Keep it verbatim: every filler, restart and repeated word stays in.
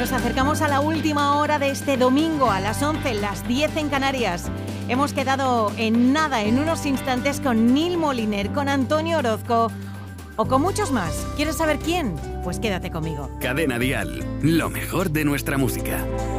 nos acercamos a la última hora de este domingo, a las once, las diez en Canarias. Hemos quedado en nada, en unos instantes, con Neil Moliner, con Antonio Orozco o con muchos más. ¿Quieres saber quién? Pues quédate conmigo. Cadena Dial, lo mejor de nuestra música.